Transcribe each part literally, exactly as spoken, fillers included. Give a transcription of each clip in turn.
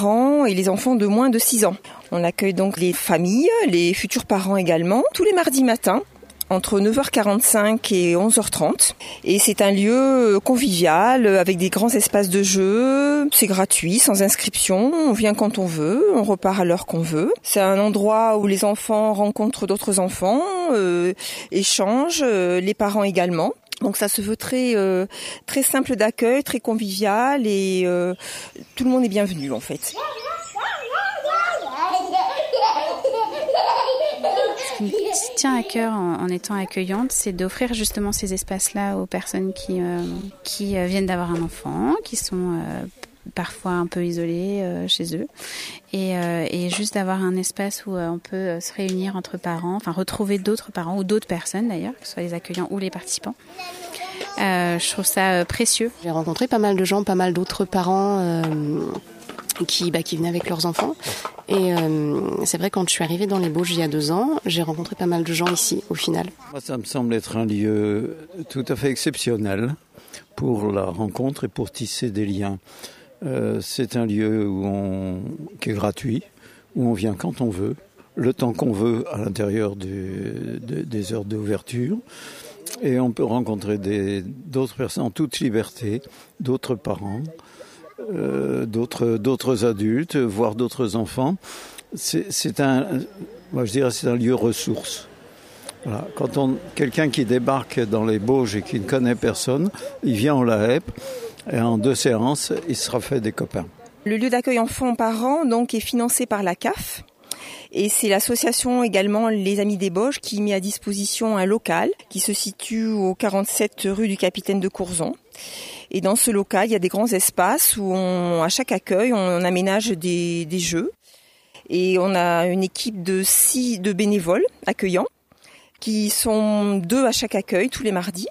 parents et les enfants de moins de six ans. On accueille donc les familles, les futurs parents également, tous les mardis matins, entre neuf heures quarante-cinq et onze heures trente. Et c'est un lieu convivial, avec des grands espaces de jeu. C'est gratuit, sans inscription. On vient quand on veut, on repart à l'heure qu'on veut. C'est un endroit où les enfants rencontrent d'autres enfants, euh, échangent, euh, les parents également. Donc ça se veut très euh, très simple d'accueil, très convivial et euh, tout le monde est bienvenu en fait. Ce qui me tient à cœur en, en étant accueillante, c'est d'offrir justement ces espaces-là aux personnes qui, euh, qui euh, viennent d'avoir un enfant, qui sont euh, parfois un peu isolés euh, chez eux, et, euh, et juste d'avoir un espace où euh, on peut euh, se réunir entre parents, enfin retrouver d'autres parents ou d'autres personnes d'ailleurs, que ce soit les accueillants ou les participants. Euh, je trouve ça euh, précieux. J'ai rencontré pas mal de gens, pas mal d'autres parents euh, qui, bah, qui venaient avec leurs enfants. Et euh, c'est vrai, quand je suis arrivée dans les Bauges il y a deux ans, j'ai rencontré pas mal de gens ici, au final. Moi, ça me semble être un lieu tout à fait exceptionnel pour la rencontre et pour tisser des liens. Euh, c'est un lieu où on, qui est gratuit, où on vient quand on veut, le temps qu'on veut à l'intérieur du, de, des heures d'ouverture. Et on peut rencontrer des, d'autres personnes en toute liberté, d'autres parents, euh, d'autres, d'autres adultes, voire d'autres enfants. C'est, c'est un, moi je dirais, c'est un lieu ressource. Voilà. Quand on, quelqu'un qui débarque dans les Bauges et qui ne connaît personne, il vient au Lahep et en deux séances, il sera fait des copains. Le lieu d'accueil enfants-parents donc est financé par la C A F. Et c'est l'association également Les Amis des Bauges qui met à disposition un local qui se situe au quarante-sept rue du Capitaine de Courzon. Et dans ce local, il y a des grands espaces où on, à chaque accueil, on aménage des, des jeux. Et on a une équipe de six de bénévoles accueillants qui sont deux à chaque accueil tous les mardis.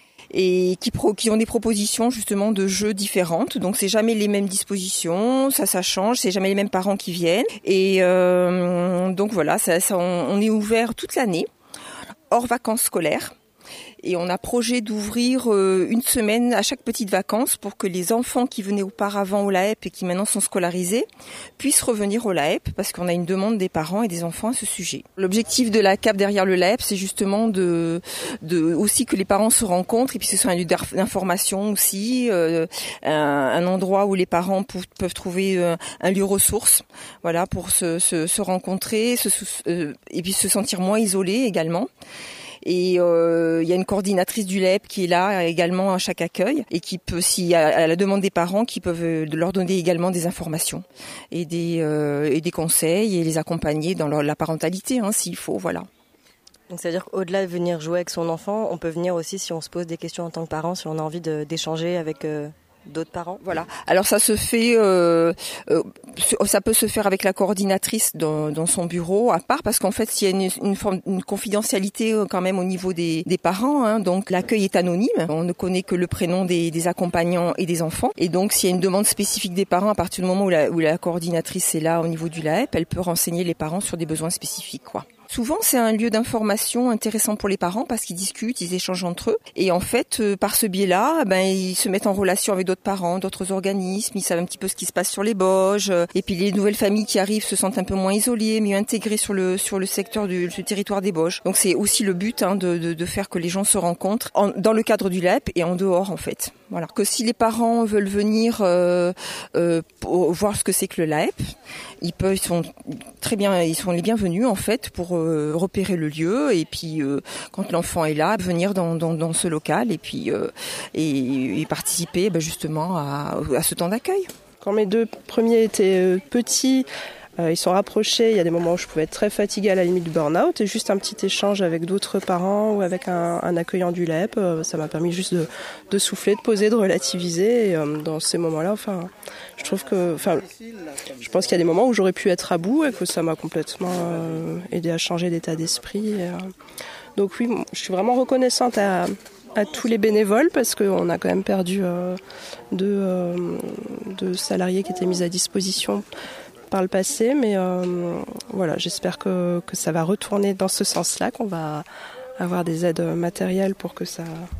Et qui, pro, qui ont des propositions justement de jeux différentes. Donc c'est jamais les mêmes dispositions, ça ça change, c'est jamais les mêmes parents qui viennent. Et euh, donc voilà, ça, ça, on, on est ouvert toute l'année, hors vacances scolaires. Et on a projet d'ouvrir euh, une semaine à chaque petite vacances pour que les enfants qui venaient auparavant au Lahep et qui maintenant sont scolarisés puissent revenir au Lahep parce qu'on a une demande des parents et des enfants à ce sujet. L'objectif de la C A P derrière le Lahep, c'est justement de, de aussi que les parents se rencontrent et puis ce soit un lieu d'information aussi, euh, un, un endroit où les parents pou- peuvent trouver euh, un lieu ressource, voilà, pour se, se, se rencontrer se, euh, et puis se sentir moins isolés également. Et il euh, y a une coordinatrice du Lahep qui est là également à chaque accueil et qui peut, si à la demande des parents, qui peuvent leur donner également des informations et des euh, et des conseils et les accompagner dans leur, la parentalité, hein, s'il faut, voilà. Donc c'est-à-dire qu'au-delà de venir jouer avec son enfant, on peut venir aussi si on se pose des questions en tant que parent, si on a envie de, d'échanger avec euh, d'autres parents. Voilà. Alors ça se fait, euh, euh, ça peut se faire avec la coordinatrice dans, dans son bureau à part, parce qu'en fait il y a une, une forme, une confidentialité quand même au niveau des, des parents. Hein, donc l'accueil est anonyme. On ne connaît que le prénom des, des accompagnants et des enfants. Et donc s'il y a une demande spécifique des parents, à partir du moment où la, où la coordinatrice est là au niveau du Lahep, elle peut renseigner les parents sur des besoins spécifiques, quoi. Souvent, c'est un lieu d'information intéressant pour les parents parce qu'ils discutent, ils échangent entre eux. Et en fait, euh, par ce biais-là, ben ils se mettent en relation avec d'autres parents, d'autres organismes. Ils savent un petit peu ce qui se passe sur les Bauges. Et puis les nouvelles familles qui arrivent se sentent un peu moins isolées, mieux intégrées sur le sur le secteur du, du territoire des Bauges. Donc c'est aussi le but, hein, de, de de faire que les gens se rencontrent en, dans le cadre du Lahep et en dehors, en fait. Voilà. Que si les parents veulent venir euh, euh, pour voir ce que c'est que le Lahep, ils peuvent, ils sont très bien, ils sont les bienvenus en fait pour euh, repérer le lieu et puis euh, quand l'enfant est là, venir dans dans, dans ce local et puis euh, et, et participer ben, justement à, à ce temps d'accueil. Quand mes deux premiers étaient euh, petits, euh, ils sont rapprochés. Il y a des moments où je pouvais être très fatiguée à la limite du burn-out et juste un petit échange avec d'autres parents ou avec un, un accueillant du Lahep, euh, ça m'a permis juste de, de souffler, de poser, de relativiser. Et, euh, dans ces moments-là, enfin, je trouve que, enfin, je pense qu'il y a des moments où j'aurais pu être à bout et que ça m'a complètement euh, aidé à changer d'état d'esprit. Et, euh, donc oui, je suis vraiment reconnaissante à à tous les bénévoles parce qu'on a quand même perdu euh, deux, euh, deux salariés qui étaient mis à disposition par le passé, mais euh, voilà, j'espère que, que ça va retourner dans ce sens-là, qu'on va avoir des aides matérielles pour que ça,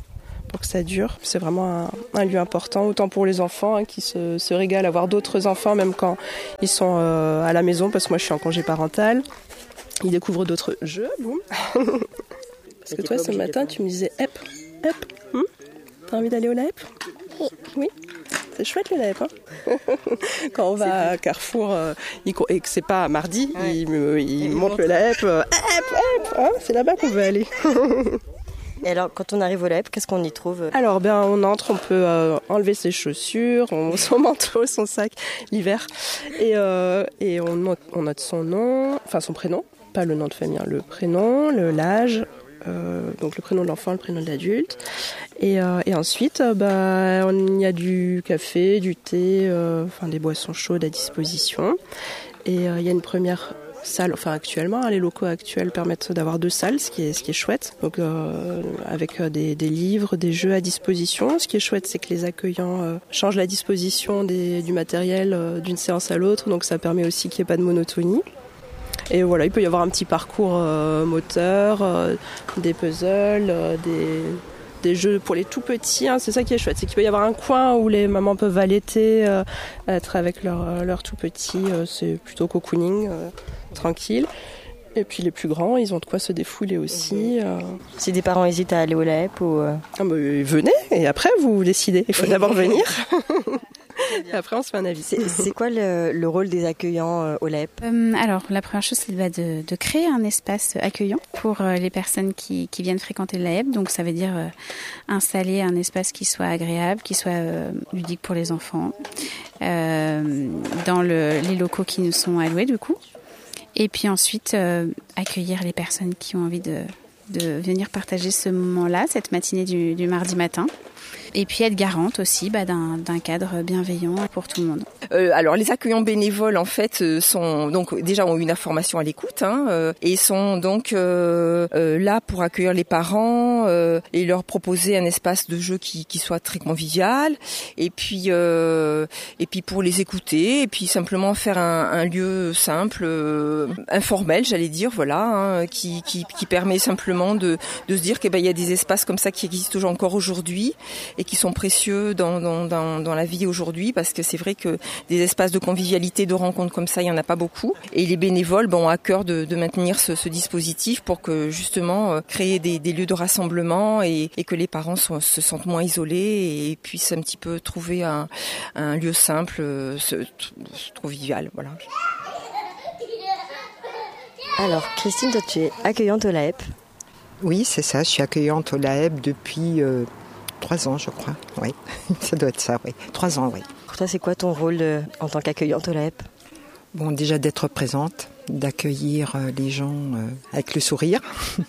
pour que ça dure. C'est vraiment un, un lieu important, autant pour les enfants hein, qui se, se régalent à voir d'autres enfants, même quand ils sont euh, à la maison, parce que moi je suis en congé parental. Ils découvrent d'autres jeux, boum. Parce que toi, ce matin, tu me disais, hep, hep, hmm t'as envie d'aller au L A E P ? Oui. C'est chouette le L A E P. Hein quand on va à Carrefour euh, et que c'est pas mardi, ouais. il, me, il, il montre le L A E P. Euh, hep, hep, hein, c'est là-bas qu'on veut aller. Et alors, quand on arrive au L A E P, qu'est-ce qu'on y trouve ? Alors, ben, on entre, on peut euh, enlever ses chaussures, on, son manteau, son sac, l'hiver, et, euh, et on, note, on note son nom, enfin son prénom, pas le nom de famille, hein, le prénom, le l'âge, euh, donc le prénom de l'enfant, le prénom de l'adulte, et, euh, et ensuite, euh, bah, on y a du café, du thé, euh, enfin des boissons chaudes à disposition, et il euh, y a une première salle, enfin actuellement, hein, les locaux actuels permettent d'avoir deux salles, ce qui est, ce qui est chouette, donc euh, avec des, des livres, des jeux à disposition. Ce qui est chouette, c'est que les accueillants euh, changent la disposition des, du matériel euh, d'une séance à l'autre, donc ça permet aussi qu'il n'y ait pas de monotonie. Et voilà, il peut y avoir un petit parcours euh, moteur, euh, des puzzles, euh, des... des jeux pour les tout petits, hein, c'est ça qui est chouette, c'est qu'il peut y avoir un coin où les mamans peuvent allaiter, euh, être avec leurs leur tout petits, euh, c'est plutôt cocooning, euh, tranquille. Et puis les plus grands, ils ont de quoi se défouler aussi. Euh. Si des parents hésitent à aller au L A E P ou... Euh... Ah bah, venez, et après vous décidez, il faut d'abord venir. Et après on se fait un avis. C'est, c'est quoi le, le rôle des accueillants euh, au L A E P ? euh, Alors la première chose c'est de, de créer un espace accueillant pour euh, les personnes qui, qui viennent fréquenter le L A E P. Donc ça veut dire euh, installer un espace qui soit agréable, qui soit euh, ludique pour les enfants, euh, dans le, les locaux qui nous sont alloués du coup. Et puis ensuite euh, accueillir les personnes qui ont envie de, de venir partager ce moment-là, cette matinée du, du mardi matin. Et puis être garante aussi bah, d'un, d'un cadre bienveillant pour tout le monde. Euh, alors les accueillants bénévoles en fait euh, sont donc déjà ont une information à l'écoute hein, euh, et sont donc euh, euh, là pour accueillir les parents euh, et leur proposer un espace de jeu qui, qui soit très convivial et puis euh, et puis pour les écouter et puis simplement faire un, un lieu simple, euh, informel j'allais dire voilà hein, qui, qui qui permet simplement de de se dire que ben il y a des espaces comme ça qui existent encore aujourd'hui et qui sont précieux dans, dans, dans, dans la vie aujourd'hui parce que c'est vrai que des espaces de convivialité, de rencontres comme ça, il n'y en a pas beaucoup. Et les bénévoles bon, ont à cœur de, de maintenir ce, ce dispositif pour que justement euh, créer des, des lieux de rassemblement et, et que les parents sont, se sentent moins isolés et puissent un petit peu trouver un, un lieu simple, euh, ce, convivial. Voilà. Alors Christine, toi tu es accueillante au L A E P ? Oui, c'est ça, je suis accueillante au L A E P depuis... Euh... Trois ans, je crois. Oui, ça doit être ça, oui. Trois ans, oui. Pour toi, c'est quoi ton rôle de, en tant qu'accueillante au L A E P ? Bon, déjà d'être présente, d'accueillir les gens avec le sourire,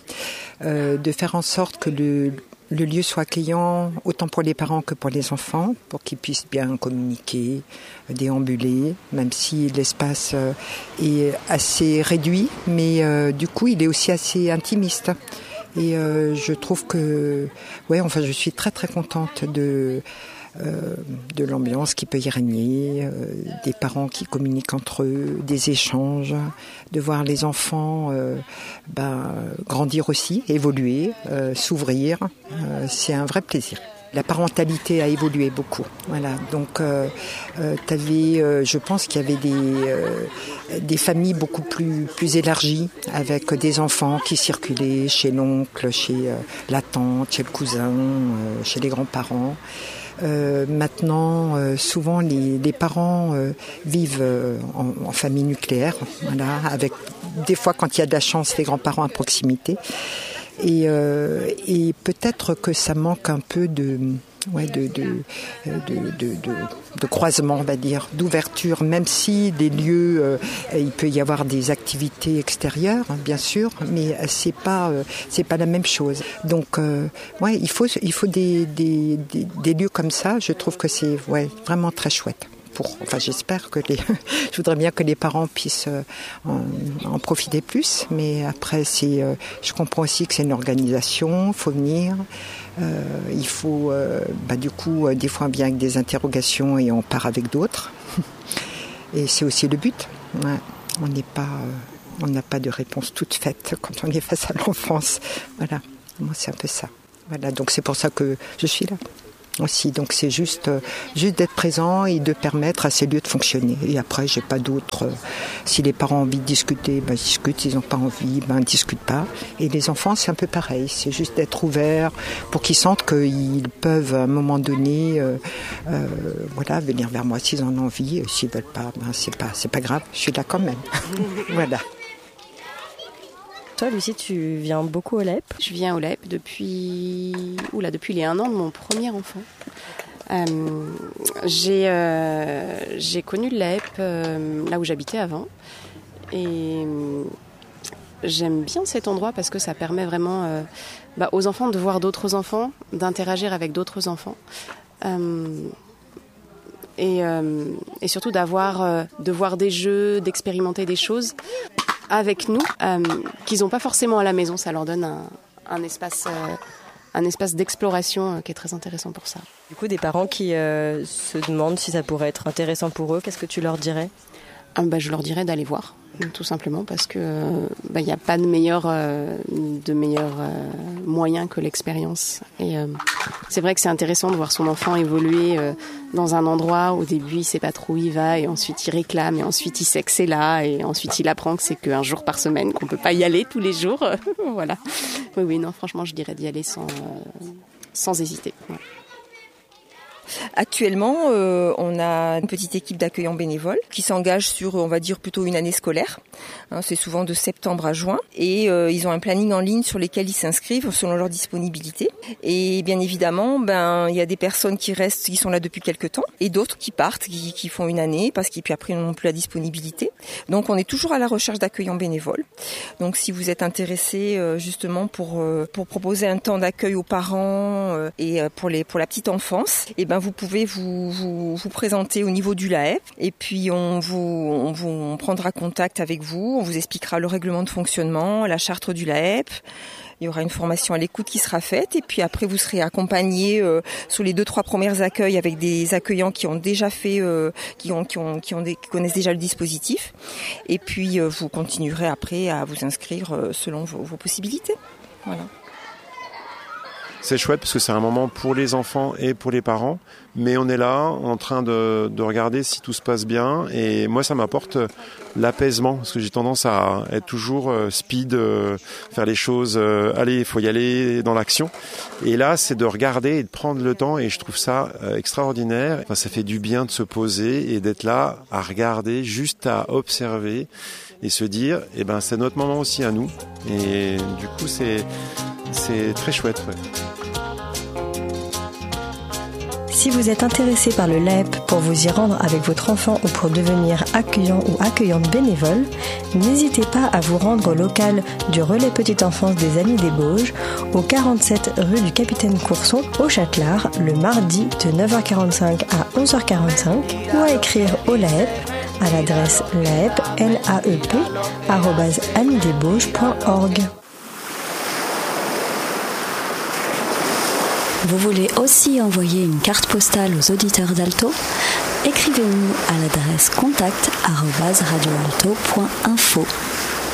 euh, de faire en sorte que le, le lieu soit accueillant autant pour les parents que pour les enfants, pour qu'ils puissent bien communiquer, déambuler, même si l'espace est assez réduit, mais euh, du coup, il est aussi assez intimiste. Et euh, je trouve que, ouais, enfin, je suis très très contente de euh, de l'ambiance qui peut y régner, euh, des parents qui communiquent entre eux, des échanges, de voir les enfants euh, ben, grandir aussi, évoluer, euh, s'ouvrir. Euh, c'est un vrai plaisir. La parentalité a évolué beaucoup. Voilà. Donc, euh, euh, t'avais, euh, je pense qu'il y avait des, euh, des familles beaucoup plus, plus élargies, avec des enfants qui circulaient chez l'oncle, chez euh, la tante, chez le cousin, euh, chez les grands-parents. Euh, maintenant, euh, souvent, les, les parents euh, vivent euh, en, en famille nucléaire, voilà, avec des fois, quand il y a de la chance, les grands-parents à proximité. Et, euh, et peut-être que ça manque un peu de, ouais, de, de, de, de, de, de croisement, on va dire, d'ouverture, même si des lieux, euh, il peut y avoir des activités extérieures, hein, bien sûr, mais c'est pas, euh, c'est pas la même chose. Donc, euh, ouais, il faut, il faut des, des, des, des lieux comme ça. Je trouve que c'est, ouais, vraiment très chouette. Pour, enfin, j'espère que les, je voudrais bien que les parents puissent en, en profiter plus, mais après, c'est, euh, je comprends aussi que c'est une organisation, il faut venir, euh, il faut, euh, bah, du coup, euh, des fois, bien avec des interrogations et on part avec d'autres. Et c'est aussi le but. Ouais. On n'est pas, euh, on n'a pas de réponse toute faite quand on est face à l'enfance. Voilà, moi, c'est un peu ça. Voilà, donc c'est pour ça que je suis là aussi. Donc c'est juste, euh, juste d'être présent et de permettre à ces lieux de fonctionner. Et après, j'ai pas d'autres. Euh, si les parents ont envie de discuter, ben, ils discutent. S'ils n'ont pas envie, ben, ils ne discutent pas. Et les enfants, c'est un peu pareil. C'est juste d'être ouvert pour qu'ils sentent qu'ils peuvent, à un moment donné, euh, euh, voilà, venir vers moi s'ils en ont envie. S'ils ne veulent pas, ben, c'est pas, c'est pas grave. Je suis là quand même. Voilà. Toi, Lucie, tu viens beaucoup au L E P ? Je viens au L E P depuis, Oula, depuis les un an de mon premier enfant. Euh, j'ai, euh, j'ai connu le L E P euh, là où j'habitais avant. Et euh, j'aime bien cet endroit parce que ça permet vraiment euh, bah, aux enfants de voir d'autres enfants, d'interagir avec d'autres enfants. Euh, et, euh, et surtout d'avoir, euh, de voir des jeux, d'expérimenter des choses avec nous, euh, qu'ils n'ont pas forcément à la maison. Ça leur donne un, un espace, euh, un espace d'exploration euh, qui est très intéressant pour ça. Du coup, des parents qui euh, se demandent si ça pourrait être intéressant pour eux, qu'est-ce que tu leur dirais ? Ah, bah, je leur dirais d'aller voir, tout simplement, parce que bah, y a pas de meilleur, euh, de meilleur euh, moyen que l'expérience. Et euh, c'est vrai que c'est intéressant de voir son enfant évoluer euh, dans un endroit où au début il sait pas trop où il va, et ensuite il réclame, et ensuite il sait que c'est là, et ensuite il apprend que c'est qu'un jour par semaine, qu'on peut pas y aller tous les jours. Voilà. Oui, oui, non, franchement, je dirais d'y aller sans, euh, sans hésiter. Ouais. Actuellement, euh, on a une petite équipe d'accueillants bénévoles qui s'engage sur, on va dire, plutôt une année scolaire. Hein, c'est souvent de septembre à juin. Et euh, ils ont un planning en ligne sur lesquels ils s'inscrivent selon leur disponibilité. Et bien évidemment, ben il y a des personnes qui restent, qui sont là depuis quelques temps, et d'autres qui partent, qui, qui font une année parce qu'ils puis après n'ont plus la disponibilité. Donc on est toujours à la recherche d'accueillants bénévoles. Donc si vous êtes intéressé euh, justement pour euh, pour proposer un temps d'accueil aux parents euh, et euh, pour les pour la petite enfance, et ben vous pouvez vous, vous, vous présenter au niveau du L A E P et puis on vous, on vous on prendra contact avec vous, on vous expliquera le règlement de fonctionnement, la charte du L A E P. Il y aura une formation à l'écoute qui sera faite et puis après vous serez accompagné euh, sur les deux trois premiers accueils avec des accueillants qui ont déjà fait, euh, qui ont qui ont qui ont des, qui connaissent déjà le dispositif. Et puis euh, vous continuerez après à vous inscrire euh, selon vos, vos possibilités. Voilà. C'est chouette parce que c'est un moment pour les enfants et pour les parents, mais on est là en train de, de regarder si tout se passe bien, et moi ça m'apporte l'apaisement parce que j'ai tendance à être toujours speed, faire les choses, allez, il faut y aller dans l'action, et là c'est de regarder et de prendre le temps, et je trouve ça extraordinaire. Enfin, ça fait du bien de se poser et d'être là à regarder, juste à observer et se dire, eh ben c'est notre moment aussi à nous, et du coup c'est c'est très chouette. Ouais. Si vous êtes intéressé par le L A E P pour vous y rendre avec votre enfant ou pour devenir accueillant ou accueillante bénévole, n'hésitez pas à vous rendre au local du Relais Petite Enfance des Amis des Bauges, au quarante-sept rue du Capitaine Courson, au Châtelard, le mardi de neuf heures quarante-cinq à onze heures quarante-cinq, ou à écrire au L A E P à l'adresse laep, L A E P, arobase amidesbauges point org. Vous voulez aussi envoyer une carte postale aux auditeurs d'Alto ? Écrivez-nous à l'adresse contact arobase radioalto point info.